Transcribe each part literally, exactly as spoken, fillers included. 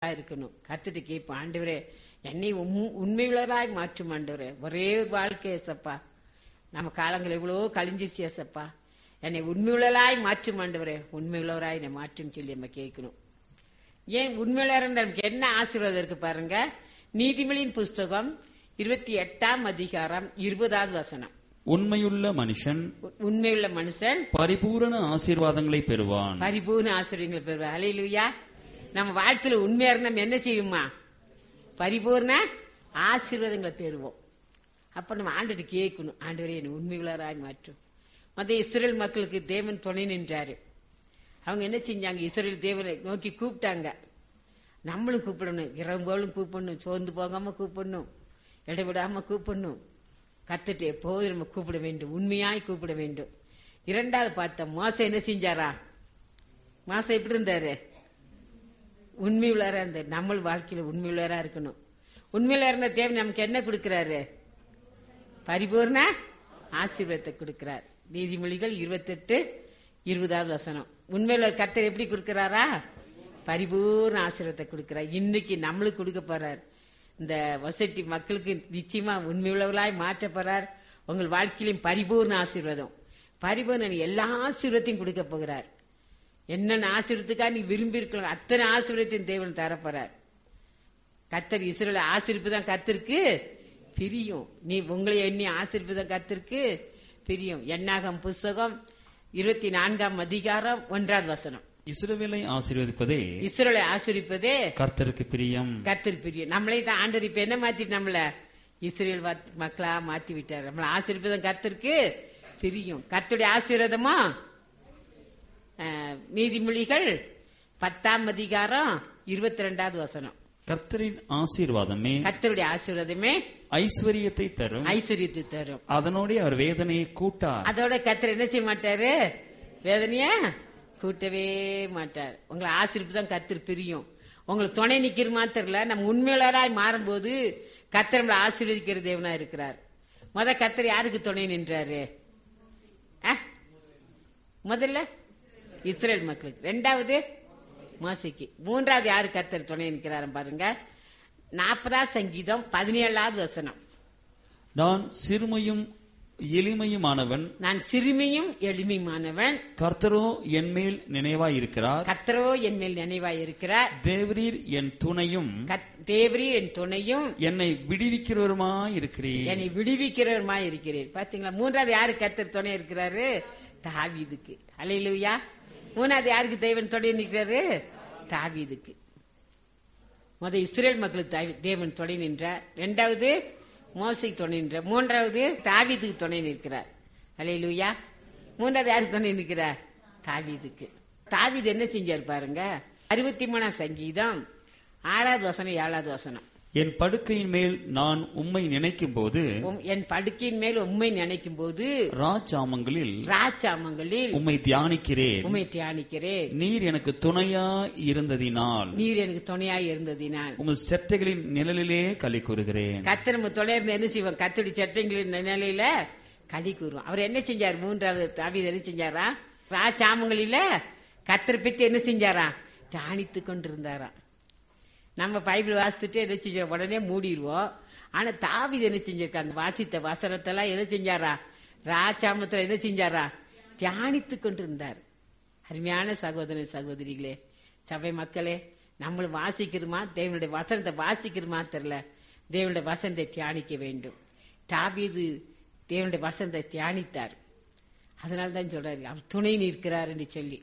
இருக்கணும். கத்துட்டு கேட்போம், ஆண்டவரே என்னை உண்மையுள்ளவராய் மாற்றும் ஆண்டவரே. ஒரே ஒரு வாழ்க்கை ஏசப்பா, நம்ம காலங்கள் எவ்வளவோ கழிஞ்சிருச்சு ஏசப்பா, என்னை உண்மையுள்ளவராய் மாற்றும் ஆண்டவரே, உண்மையுள்ளவராய் என்னை மாற்றும் சொல்லி நம்ம கேட்கணும். ஏன் உண்மையுள்ளவராக இருந்தா நமக்கு என்ன ஆசீர்வாதம் இருக்கு பாருங்க. நீதிமொழியின் புஸ்தகம் இருபத்தி எட்டாம் அதிகாரம் இருபதாவது வசனம். உண்மையுள்ள மனுஷன் உண்மையுள்ள மனுஷன் பரிபூரண ஆசீர்வாதங்களை பெறுவான். பரிபூர்ண ஆசீர்வாதங்களை பெறுவான். ஹல்லேலூயா. நம்ம வாழ்க்கையில உண்மையா இருந்தா நம்ம என்ன செய்வோமா? பரிபூர்ண ஆசீர்வாதங்களை பெறுவோம். அப்ப நம்ம ஆண்டவரை கேட்கணும், ஆண்டவரே என்னை உண்மையுள்ளவராய் மாற்றும். மற்ற இஸ்ரேல் மக்களுக்கு தேவன் துணை நின்றாரு. அவங்க என்ன செஞ்சாங்க? இஸ்ரேல் தேவனை நோக்கி கூப்பிட்டாங்க. நம்மளும் கூப்பிடணும், இரவும்போலும் கூப்பிடணும், சோர்ந்து போகாம கூப்பிடணும், இடைவிடாம கூப்பிடணும். கத்துட்டு எப்போது நம்ம கூப்பிட வேண்டும், உண்மையாய் கூப்பிட வேண்டும். இரண்டாவது பார்த்த மோச என்ன செஞ்சாரா? மோச எப்படி இருந்தாரு? உண்மையுள்ளவரா இருந்தார். நம்ம வாழ்க்கையில உண்மையுள்ளவரா இருக்கணும். உண்மையில இருந்த தேவன் நமக்கு என்ன கொடுக்கிறாரு? பரிபூர்ண ஆசீர்வாதத்தை கொடுக்கிறார். நீதிமொழிகள் இருபத்தி எட்டு இருபதாவது வசனம். உண்மையில கர்த்தர் எப்படி கொடுக்கிறாரா? பரிபூர்ண ஆசீர்வாதத்தை கொடுக்கிறார். இன்னைக்கு நம்மளுக்கு கொடுக்க போறார். இந்த வசதி மக்களுக்கு நிச்சயமா உண்மையுள்ளவர்களாய் மாற்ற போறார். உங்கள் வாழ்க்கையிலும் பரிபூர்ண ஆசீர்வாதம், பரிபூர்ண எல்லா ஆசீர்வாதத்தையும் கொடுக்க போகிறார். என்னென்ன ஆசீர்வாதத்துக்காக நீ விரும்பி இருக்கலாம் அத்தனை ஆசீர்வாதத்தையும் தேவன் தரப்போறார். கர்த்தர் இஸ்ரவேலை ஆசீர்வதிப்பதான் கர்த்தருக்கு பிரியும். நீ உங்களை எண்ணி ஆசீர்வதிப்பதான் கர்த்தருக்கு பிரியும். என்னாகம் புஸ்தகம் இருபத்தி நான்காம் அதிகாரம் ஒன்றாவது வசனம். இஸ்ரவேலை ஆசீர்வதிப்பதே இஸ்ரவேலை ஆசீர்வதிப்பதே கர்த்தருக்கு பிரியம். கர்த்தருக்கு பிரியம். நம்மளே தான் ஆண்டவர் இப்ப என்ன மாத்திட்டு நம்மள இஸ்ரவேல் மக்களா மாத்தி விட்டார். நம்மள ஆசீர்வதிப்பதான் கர்த்தருக்கு பிரியும். கர்த்தருடைய ஆசீர்வாதமா நீதிமொழிகள் பத்தாம் அதிகாரம் இருபத்தி ரெண்டாவது வசனம். கர்த்தரின் ஆசீர்வாதமே கர்த்தருடைய ஆசீர்வாதமே ஐஸ்வர்யத்தை தரும் ஐஸ்வர்யத்தை தரும். அதனோட அவர் வேதனையை கூட்டார். அதோட கர்த்தர் என்ன செய்ய மாட்டாரு? வேதனைய கூட்டவே மாட்டார். உங்களை ஆசீர்வாதம் கர்த்தர் பிரியும். உங்களுக்கு துணை நிக்கிற மாத்திரல நம்ம உண்மையாளராய் மாறும்போது கர்த்தர் நம்மளை ஆசீர்வதிக்கிற தேவனா இருக்கிறார். முத கர்த்தர் யாருக்கு துணை நின்றாரு? முதல்ல இஸ்ரேல் மக்களுக்கு, ரெண்டாவது மோசைக்கு, மூன்றாவது யாரு கர்த்தர் துணை நிற்கிறாரு பாருங்க. நாற்பதாவது சங்கீதம் பதினேழாவது வசனம். நான் சிறுமையும் எளிமையுமானவன் நான் சிறுமியும் எளிமையுமானவன் கர்த்தரோ என் மேல் நினைவாய் இருக்கிறார். கர்த்தரோ என் மேல் நினைவாய் இருக்கிறார். தேவரீர் என் துணையும் தேவரீர் என் துணையும் என்னை விடுவிக்கிறவருமாய் இருக்கிறீர். என்னை விடுவிக்கிறவருமாய் இருக்கிறீர். பாத்தீங்களா? மூன்றாவது யாரு கர்த்தர் துணை இருக்கிறாரு? தாவீதுக்கு. அல்லேலூயா. மூணாவது யாருக்கு தேவன் துணை நிற்கிறாரு? தாவீதுக்கு. முத இஸ்ரேல் மக்களுக்கு தேவன் துணை நின்றார். இரண்டாவது மோசைக்கு துணை நின்றார். மூன்றாவது தாவீதுக்கு துணை நிற்கிறார். அல்லேலூயா. மூன்றாவது யாருக்கு துணை நிற்கிறார்? தாவீதுக்கு. தாவீது என்ன செஞ்சார் பாருங்க. அறுபத்தி மூணாம் சங்கீதம் ஆறாவது வசனம் ஏழாவது வசனம். என் படுக்கையின் மேல் நான் உம்மை நினைக்கும் போது என் படுக்கையின் மேல் உம்மை நினைக்கும் போது ராஜாமங்களில் ராஜாமங்களில் உம்மை தியானிக்கிறேன் உம்மை தியானிக்கிறேன். நீர் எனக்கு துணையா இருந்ததினால் நீர் எனக்கு துணையா இருந்ததினால் உங்கள் செட்டைகளின் நிழலிலே களி கூறுகிறேன். கர்த்தர் நம்ம துணை இருந்து என்ன செய்வோம்? கர்த்தருடைய செட்டைகளின் நிழலில களி கூறுவோம். அவர் என்ன செஞ்சார்? மூன்றாவது தாவீது என்ன செஞ்சாரா? ராஜாமங்களில கர்த்தரை பத்தி என்ன செஞ்சாரா? தியானித்து கொண்டிருந்தாரா. நம்ம பைபிள் வாசித்துட்டு என்ன செஞ்ச உடனே மூடிடுவோம். ஆனா தாவீது என்ன செஞ்சிருக்காரு? வாசித்த வசனத்தெல்லாம் என்ன செஞ்சாரா? ராஜாமத்துல என்ன செஞ்சாரா? தியானித்து கொண்டிருந்தார். அருமையான சகோதரன் சகோதரிகளே, சபை மக்களே, நம்மளும் வாசிக்கிறோமா? தேவனுடைய வசனத்தை வாசிக்கிறோமா தெரியல. தேவனுடைய வசனத்தை தியானிக்க வேண்டும். தாவீது தேவனுடைய வசனத்தை தியானித்தார். அதனால்தான் சொல்றாரு அவர் துணை நிற்கிறார் என்று சொல்லி.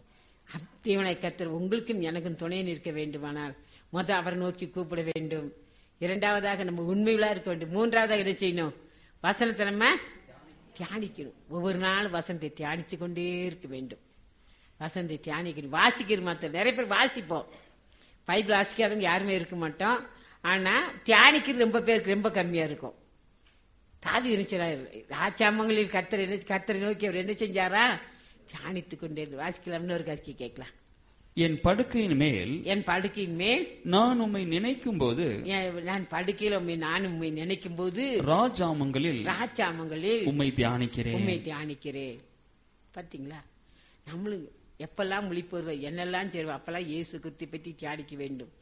தேவனை கர்த்தர் உங்களுக்கும் எனக்கும் துணை நிற்க வேண்டுமானால் முத அவரை நோக்கி கூப்பிட வேண்டும். இரண்டாவதாக நம்ம உண்மையுள்ளா இருக்க வேண்டும். மூன்றாவதாக என்ன செய்யணும்? வசனத்தை நம்ம தியானிக்கணும். ஒவ்வொரு நாளும் வசனத்தை தியானிச்சு கொண்டே இருக்க வேண்டும். வசனத்தை தியானிக்கணும். வாசிக்கிற மாத்திரம் நிறைய பேர் வாசிப்போம். பைபிள் வாசிக்காதவங்க யாருமே இருக்க மாட்டோம். ஆனா தியானிக்கிறது ரொம்ப பேருக்கு ரொம்ப கம்மியா இருக்கும். தாவீது இருந்துச்சு ராஜாமங்களில் கர்த்தரை கர்த்தரை நோக்கி அவர் என்ன செஞ்சாரா? தியானித்துக் கொண்டே வாசிக்கலாம். இன்னொரு கட்சி கேட்கலாம். என் படுக்கையின் மேல் என் படுக்கையின் மேல் நான் உம்மை நினைக்கும் போது நான் படுக்கையில் உண்மை நான் உண்மை நினைக்கும் போது ராஜாமங்களில் ராஜாமங்களில் உம்மை தியானிக்கிறேன் உண்மை தியானிக்கிறேன். பாத்தீங்களா? நம்மளும் எப்பெல்லாம் முழிப்பு வருவா என்னெல்லாம் செய்வோம் அப்பெல்லாம் இயேசு கிறிஸ்துவை பற்றி தியானிக்க வேண்டும்.